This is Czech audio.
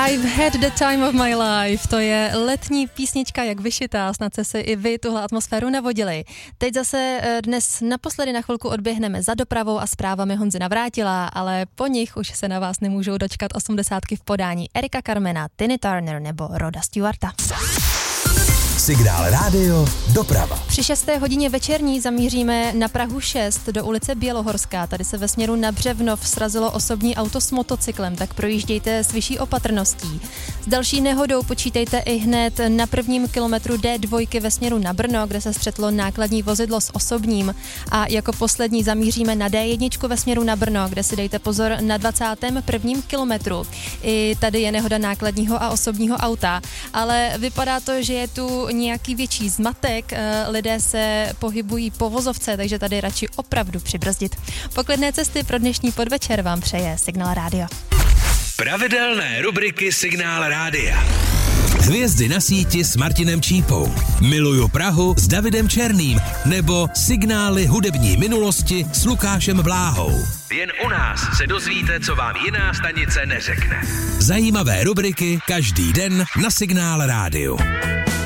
I've had the time of my life. To je letní písnička jak vyšitá, snad se si i vy tuhle atmosféru navodili. Teď zase dnes naposledy na chvilku odběhneme za dopravou a zprávami Honzy Navrátila, ale po nich už se na vás nemůžou dočkat 80 v podání Erika Carmena, Tiny Turner nebo Roda Stewarta. Signál Rádio doprava. Při 6. hodině večerní zamíříme na Prahu 6 do ulice Bělohorská. Tady se ve směru na Břevnov srazilo osobní auto s motocyklem, tak projíždějte s vyšší opatrností. S další nehodou počítejte i hned na prvním kilometru D2 ve směru na Brno, kde se střetlo nákladní vozidlo s osobním. A jako poslední zamíříme na D1 ve směru na Brno, kde si dejte pozor na 21. kilometru. I tady je nehoda nákladního a osobního auta, ale vypadá to, že je tu nějaký větší zmatek, lidé se pohybují po vozovce, takže tady radši opravdu přibrzdit. Poklidné cesty pro dnešní podvečer vám přeje Signál Rádio. Pravidelné rubriky Signál Rádia. Hvězdy na síti s Martinem Čípou. Miluju Prahu s Davidem Černým nebo signály hudební minulosti s Lukášem Bláhou. Jen u nás se dozvíte, co vám jiná stanice neřekne. Zajímavé rubriky každý den na Signál Rádiu.